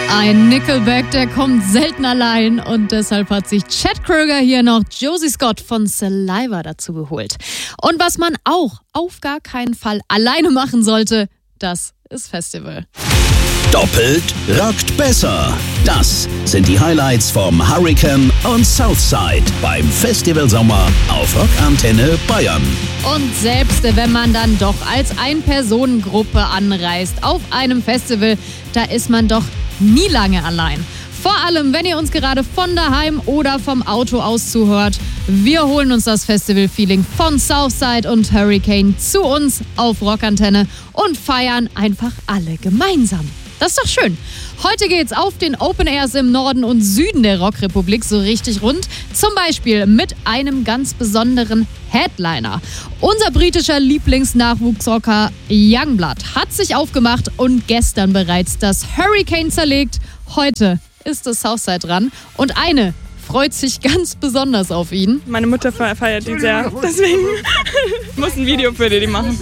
Ein Nickelback, der kommt selten allein und deshalb hat sich Chad Kroeger hier noch Josie Scott von Saliva dazu geholt. Und was man auch auf gar keinen Fall alleine machen sollte, das ist Festival. Doppelt rockt besser. Das sind die Highlights vom Hurricane und Southside beim Festival Sommer auf Rockantenne Bayern. Und selbst wenn man dann doch als Ein-Personen-Gruppe anreist auf einem Festival, da ist man doch nie lange allein. Vor allem, wenn ihr uns gerade von daheim oder vom Auto aus zuhört. Wir holen uns das Festival-Feeling von Southside und Hurricane zu uns auf Rockantenne und feiern einfach alle gemeinsam. Das ist doch schön. Heute geht's auf den Open Airs im Norden und Süden der Rockrepublik so richtig rund. Zum Beispiel mit einem ganz besonderen Headliner. Unser britischer Lieblingsnachwuchsrocker Youngblood hat sich aufgemacht und gestern bereits das Hurricane zerlegt. Heute ist es Southside dran und eine freut sich ganz besonders auf ihn. Meine Mutter feiert ihn sehr, deswegen muss ein Video für die machen.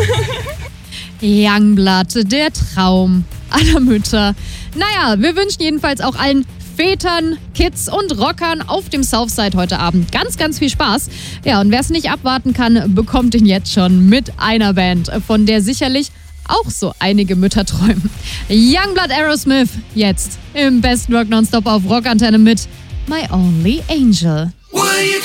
Youngblood, der Traum aller Mütter. Naja, wir wünschen jedenfalls auch allen Vätern, Kids und Rockern auf dem Southside heute Abend ganz, ganz viel Spaß. Ja, und wer es nicht abwarten kann, bekommt ihn jetzt schon mit einer Band, von der sicherlich auch so einige Mütter träumen. Youngblood Aerosmith, jetzt im besten Rock Nonstop auf Rockantenne mit My Only Angel. Will you